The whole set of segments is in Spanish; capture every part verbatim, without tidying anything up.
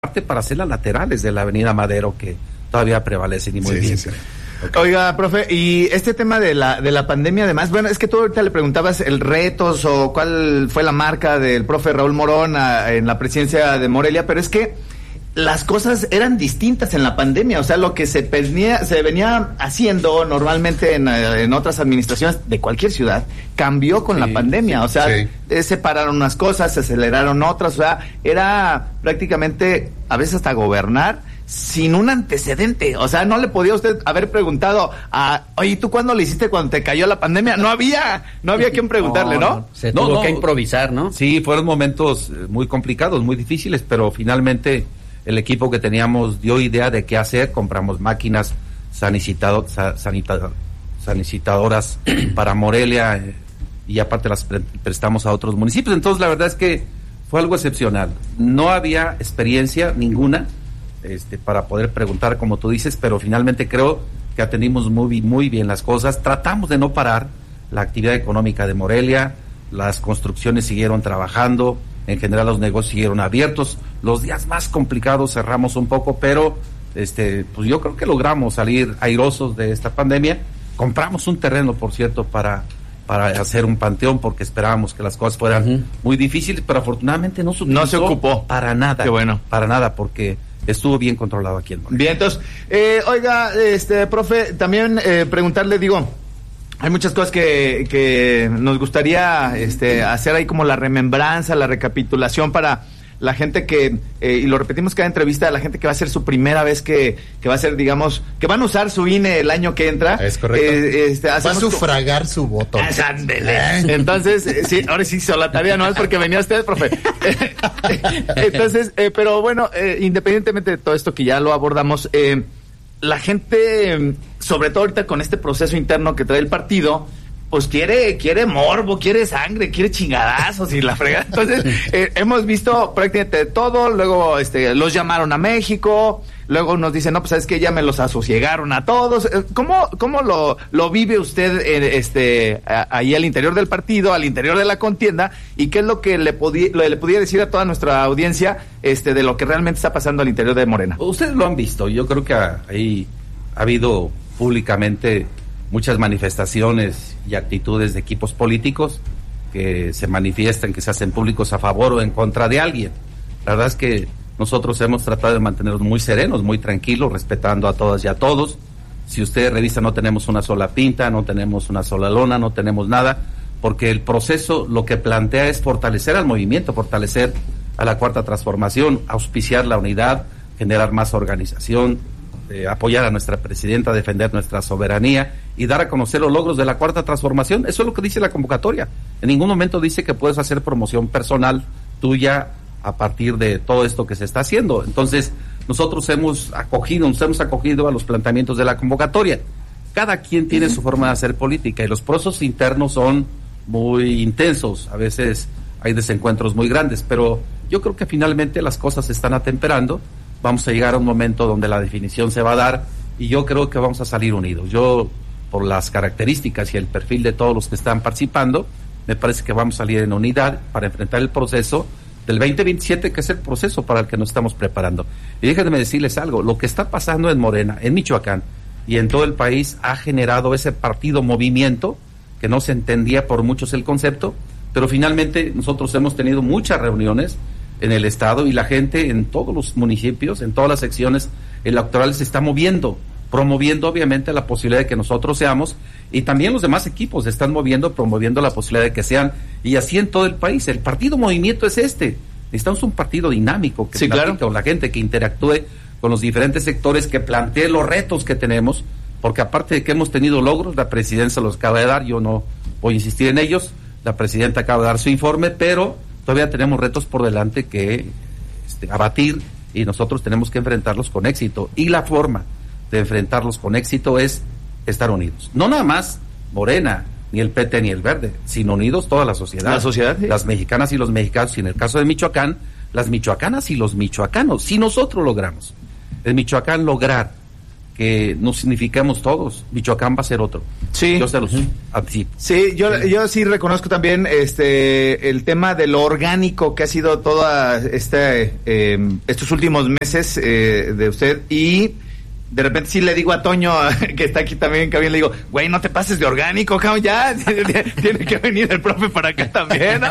parte para hacer las laterales de la avenida Madero, que todavía prevalecen y muy sí, bien. Sí, sí. Okay. Oiga, profe, y este tema de la de la pandemia, además, bueno, es que tú ahorita le preguntabas el retos o cuál fue la marca del profe Raúl Morón a, en la presidencia de Morelia, pero es que las cosas eran distintas en la pandemia, o sea, lo que se venía, se venía haciendo normalmente en, en otras administraciones de cualquier ciudad, cambió con sí, la pandemia, o sea, sí. eh, se pararon unas cosas, se aceleraron otras, o sea, era prácticamente a veces hasta gobernar sin un antecedente, o sea, no le podía usted haber preguntado a, oye, ¿tú cuándo le hiciste cuando te cayó la pandemia? No había, no había quien preguntarle, ¿no? ¿no? Se no, tuvo no, que improvisar, ¿no? Sí, fueron momentos muy complicados, muy difíciles, pero finalmente el equipo que teníamos dio idea de qué hacer, compramos máquinas sanitado, sanitado, sanitizadoras para Morelia eh, y aparte las pre- prestamos a otros municipios, entonces la verdad es que fue algo excepcional, no había experiencia ninguna este, para poder preguntar como tú dices, pero finalmente creo que atendimos muy, muy bien las cosas, tratamos de no parar la actividad económica de Morelia, las construcciones siguieron trabajando, en general los negocios siguieron abiertos, los días más complicados cerramos un poco, pero este pues yo creo que logramos salir airosos de esta pandemia. Compramos un terreno, por cierto, para para hacer un panteón, porque esperábamos que las cosas fueran uh-huh. muy difíciles, pero afortunadamente no se no se ocupó para nada. Qué bueno. Para nada, porque estuvo bien controlado aquí en Morelia. Bien, entonces, eh, oiga, este profe, también eh, preguntarle, digo, hay muchas cosas que, que nos gustaría este, hacer ahí como la remembranza, la recapitulación para la gente que, eh, y lo repetimos cada entrevista, la gente que va a ser su primera vez que, que va a ser, digamos, que van a usar su I N E el año que entra. Es correcto. Eh, este, va a sufragar su voto. Ándele. Entonces, eh, sí, ahora sí hizo la tarea, no es porque venía usted, profe. Entonces, eh, pero bueno, eh, independientemente de todo esto que ya lo abordamos, eh, la gente, sobre todo ahorita con este proceso interno que trae el partido, pues quiere quiere morbo, quiere sangre, quiere chingadazos y la fregada. Entonces, eh, hemos visto prácticamente de todo, luego este los llamaron a México, luego nos dicen, no, pues es que ya me los asosiegaron a todos. ¿Cómo cómo lo lo vive usted eh, este a, ahí al interior del partido, al interior de la contienda, y qué es lo que le podía le podía decir a toda nuestra audiencia este de lo que realmente está pasando al interior de Morena? Ustedes lo han visto, yo creo que ahí ha habido públicamente muchas manifestaciones y actitudes de equipos políticos que se manifiestan, que se hacen públicos a favor o en contra de alguien. La verdad es que nosotros hemos tratado de mantenernos muy serenos, muy tranquilos, respetando a todas y a todos. Si ustedes revisan, no tenemos una sola pinta, no tenemos una sola lona, no tenemos nada, porque el proceso lo que plantea es fortalecer al movimiento, fortalecer a la Cuarta Transformación, auspiciar la unidad, generar más organización, Eh, apoyar a nuestra presidenta, defender nuestra soberanía y dar a conocer los logros de la Cuarta Transformación. Eso es lo que dice la convocatoria. En ningún momento dice que puedes hacer promoción personal tuya a partir de todo esto que se está haciendo. Entonces, nosotros hemos acogido, nos hemos acogido a los planteamientos de la convocatoria. Cada quien tiene su forma de hacer política y los procesos internos son muy intensos. A veces hay desencuentros muy grandes, pero yo creo que finalmente las cosas se están atemperando. Vamos a llegar a un momento donde la definición se va a dar y yo creo que vamos a salir unidos. Yo, por las características y el perfil de todos los que están participando, me parece que vamos a salir en unidad para enfrentar el proceso del veinte veintisiete, que es el proceso para el que nos estamos preparando. Y déjenme decirles algo, lo que está pasando en Morena, en Michoacán y en todo el país ha generado ese partido movimiento que no se entendía por muchos el concepto, pero finalmente nosotros hemos tenido muchas reuniones en el estado y la gente en todos los municipios, en todas las secciones electorales se está moviendo, promoviendo obviamente la posibilidad de que nosotros seamos, y también los demás equipos se están moviendo, promoviendo la posibilidad de que sean, y así en todo el país. El partido movimiento es este, necesitamos un partido dinámico que sí, platique claro. con la gente, que interactúe con los diferentes sectores, que plantee los retos que tenemos, porque aparte de que hemos tenido logros, la presidencia los acaba de dar, yo no voy a insistir en ellos, la presidenta acaba de dar su informe, pero todavía tenemos retos por delante que este, abatir y nosotros tenemos que enfrentarlos con éxito. Y la forma de enfrentarlos con éxito es estar unidos. No nada más Morena, ni el P T, ni el Verde, sino unidos toda la sociedad. La sociedad, sí. Las mexicanas y los mexicanos, y en el caso de Michoacán, las michoacanas y los michoacanos. Si nosotros logramos en Michoacán lograr que nos significamos todos. Michoacán va a ser otro. Sí. Yo se los anticipo. Sí, yo, yo sí reconozco también este el tema de lo orgánico que ha sido toda este eh, estos últimos meses eh, de usted, y de repente sí le digo a Toño, que está aquí también, que bien le digo, güey, no te pases de orgánico, cabrón, ya, tiene que venir el profe para acá también, ¿no?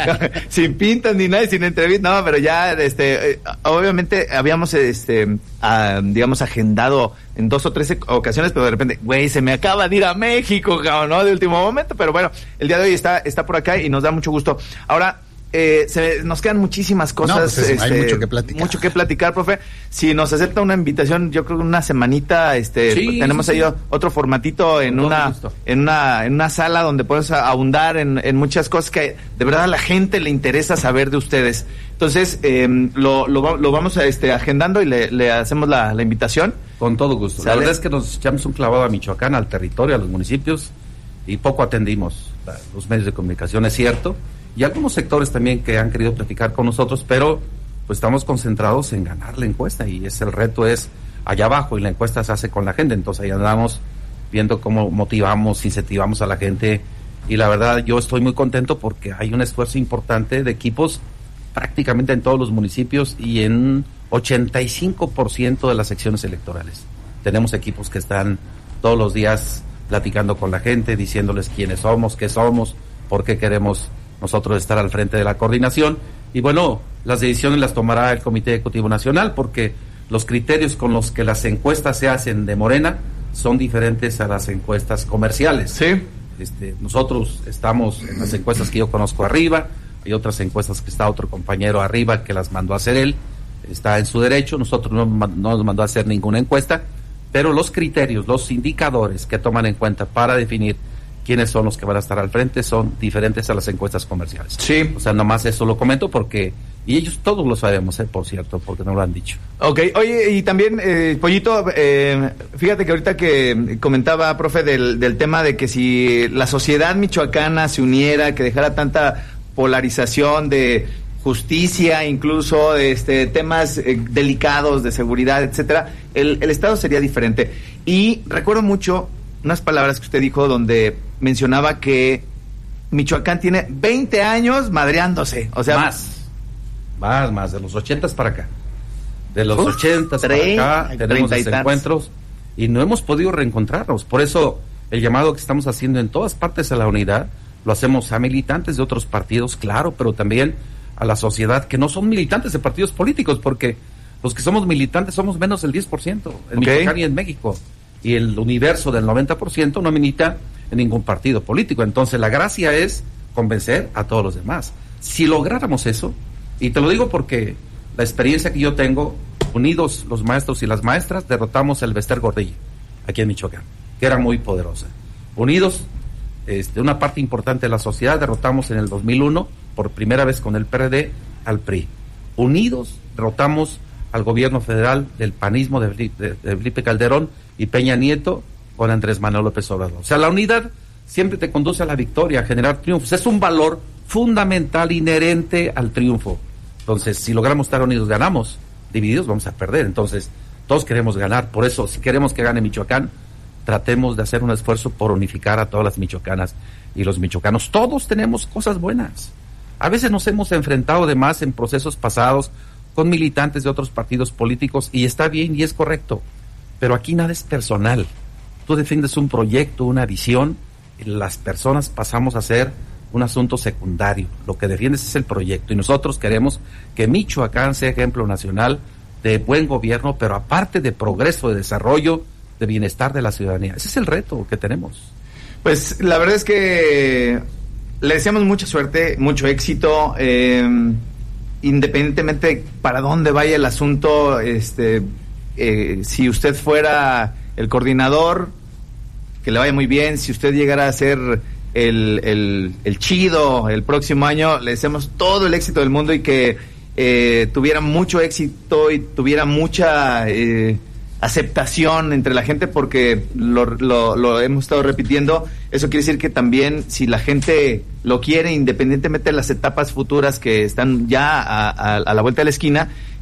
Sin pintas ni nada, sin entrevista, no, pero ya, este, obviamente habíamos, este, a, digamos, agendado en dos o tres ocasiones, pero de repente, güey, se me acaba de ir a México, cabrón, ¿no? De último momento, pero bueno, el día de hoy está, está por acá y nos da mucho gusto. Ahora, Eh, se, nos quedan muchísimas cosas. No, pues es, este, hay mucho que platicar. Mucho que platicar, profe. Si nos acepta una invitación, yo creo que una semanita, este, sí, tenemos sí, ahí sí. otro formatito en Con una, en una, en una sala donde podemos ahondar en, en muchas cosas que de verdad a la gente le interesa saber de ustedes. Entonces, eh, lo, lo, lo vamos a, este, agendando y le, le hacemos la, la invitación. Con todo gusto. ¿Sale? La verdad es que nos echamos un clavado a Michoacán, al territorio, a los municipios, y poco atendimos la, los medios de comunicación, es cierto. Y algunos sectores también que han querido platicar con nosotros, pero pues estamos concentrados en ganar la encuesta, y es el reto es allá abajo, y la encuesta se hace con la gente. Entonces ahí andamos viendo cómo motivamos, incentivamos a la gente, y la verdad yo estoy muy contento porque hay un esfuerzo importante de equipos prácticamente en todos los municipios y en ochenta y cinco por ciento de las secciones electorales. Tenemos equipos que están todos los días platicando con la gente, diciéndoles quiénes somos, qué somos, por qué queremos nosotros estar al frente de la coordinación. Y bueno, las decisiones las tomará el Comité Ejecutivo Nacional, porque los criterios con los que las encuestas se hacen de Morena son diferentes a las encuestas comerciales. Sí. Este, nosotros estamos en las encuestas que yo conozco arriba, hay otras encuestas que está otro compañero arriba que las mandó a hacer él, está en su derecho. Nosotros no, no nos mandó a hacer ninguna encuesta, pero los criterios, los indicadores que toman en cuenta para definir quiénes son los que van a estar al frente son diferentes a las encuestas comerciales. Sí. O sea, nomás eso lo comento porque, y ellos todos lo sabemos, eh, por cierto, porque no lo han dicho. Ok, oye, y también, eh, Pollito, eh, fíjate que ahorita que comentaba, profe, del, del tema de que si la sociedad michoacana se uniera, que dejara tanta polarización de justicia, incluso este temas eh, delicados de seguridad, etcétera, el, el Estado sería diferente. Y recuerdo mucho unas palabras que usted dijo donde mencionaba que Michoacán tiene veinte años madreándose, o sea, más, más, más, de los ochentas para acá, de los Uf, ochentas para acá, tenemos desencuentros y no hemos podido reencontrarnos. Por eso el llamado que estamos haciendo en todas partes a la unidad, lo hacemos a militantes de otros partidos, claro, pero también a la sociedad que no son militantes de partidos políticos, porque los que somos militantes somos menos del diez por ciento en okay. Michoacán y en México. Y el universo del noventa por ciento no milita en ningún partido político. Entonces la gracia es convencer a todos los demás. Si lográramos eso, y te lo digo porque la experiencia que yo tengo, unidos los maestros y las maestras, derrotamos el Bester Gordillo, aquí en Michoacán, que era muy poderosa. Unidos, este, una parte importante de la sociedad, derrotamos en el dos mil uno, por primera vez con el P R D, al P R I. Unidos, derrotamos al gobierno federal del panismo de Felipe, de Felipe Calderón y Peña Nieto con Andrés Manuel López Obrador. O sea, la unidad siempre te conduce a la victoria, a generar triunfos. Es un valor fundamental, inherente al triunfo. Entonces, si logramos estar unidos, ganamos. Divididos, vamos a perder. Entonces, todos queremos ganar. Por eso, si queremos que gane Michoacán, tratemos de hacer un esfuerzo por unificar a todas las michoacanas y los michoacanos. Todos tenemos cosas buenas. A veces nos hemos enfrentado además en procesos pasados con militantes de otros partidos políticos, y está bien y es correcto, pero aquí nada es personal. Tú defiendes un proyecto, una visión, y las personas pasamos a ser un asunto secundario. Lo que defiendes es el proyecto, y nosotros queremos que Michoacán sea ejemplo nacional de buen gobierno, pero aparte de progreso, de desarrollo, de bienestar de la ciudadanía. Ese es el reto que tenemos. Pues la verdad es que le deseamos mucha suerte, mucho éxito, eh, independientemente para dónde vaya el asunto. Este, eh, si usted fuera el coordinador, que le vaya muy bien. Si usted llegara a ser el, el, el chido el próximo año, le deseamos todo el éxito del mundo, y que eh, tuviera mucho éxito y tuviera mucha eh, aceptación entre la gente, porque lo, lo, lo hemos estado repitiendo. Eso quiere decir que también, si la gente lo quiere, independientemente de las etapas futuras que están ya a, a, a la vuelta de la esquina,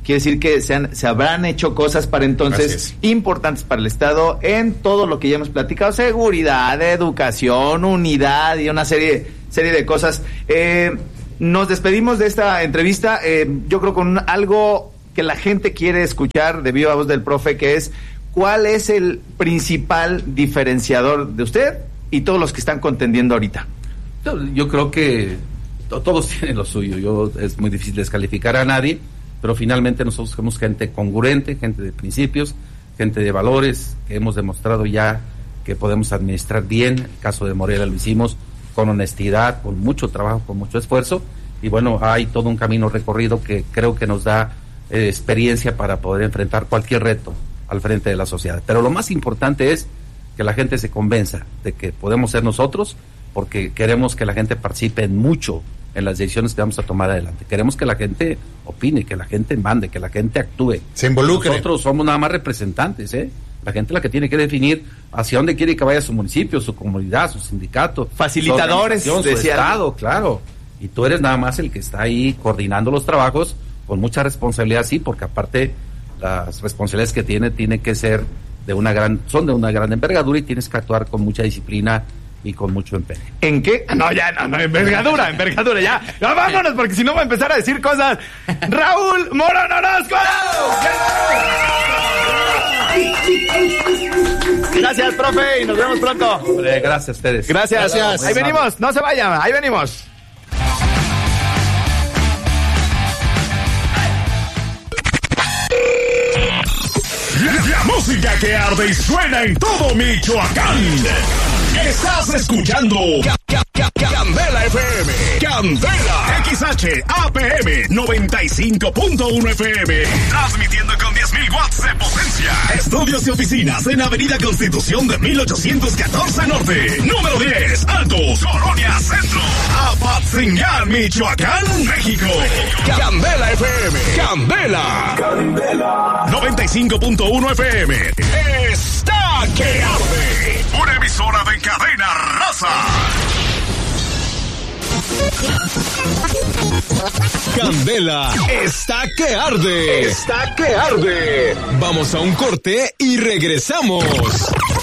quiere decir que se, han, se habrán hecho cosas para entonces importantes para el Estado en todo lo que ya hemos platicado, seguridad, educación, unidad y una serie, serie de cosas. Eh, nos despedimos de esta entrevista, eh, yo creo con algo que la gente quiere escuchar de viva voz del profe, que es ¿cuál es el principal diferenciador de usted y todos los que están contendiendo ahorita? Yo, yo creo que to- todos tienen lo suyo. Yo es muy difícil descalificar a nadie, pero finalmente nosotros somos gente congruente, gente de principios, gente de valores, que hemos demostrado ya que podemos administrar bien. El caso de Morelia lo hicimos con honestidad, con mucho trabajo, con mucho esfuerzo, y bueno, hay todo un camino recorrido que creo que nos da eh, experiencia para poder enfrentar cualquier reto al frente de la sociedad. Pero lo más importante es que la gente se convenza de que podemos ser nosotros, porque queremos que la gente participe en mucho en las decisiones que vamos a tomar adelante. Queremos que la gente opine, que la gente mande, que la gente actúe. Se involucre. Nosotros somos nada más representantes, ¿eh? La gente es la que tiene que definir hacia dónde quiere que vaya su municipio, su comunidad, su sindicato. Facilitadores, su, su decía. estado, claro. Y tú eres nada más el que está ahí coordinando los trabajos con mucha responsabilidad, sí, porque aparte las responsabilidades que tiene tiene que ser de una gran, son de una gran envergadura y tienes que actuar con mucha disciplina y con mucho empeño. ¿En qué? No, ya, no, no, envergadura, envergadura, ya. Ya vámonos, porque si no va a empezar a decir cosas. Raúl Morón Orozco. Gracias, profe, y nos vemos pronto. Hombre, gracias a ustedes. Gracias. Gracias. Ahí venimos, no se vayan, ahí venimos. La, la música que arde y suena en todo Michoacán. Estás escuchando Ca- Ca- Ca- Candela F M. Candela. X H A P M noventa y cinco punto uno F M. Transmitiendo con diez mil watts de potencia. Estudios y oficinas en Avenida Constitución de mil ochocientos catorce Norte. Número diez. Altos. Colonia Centro. Apatzingán, Michoacán, México. Candela F M. Candela. Candela. noventa y cinco punto uno F M. Está que arde. Una emisora de cadena raza. Candela está que arde. Está que arde. Vamos a un corte y regresamos.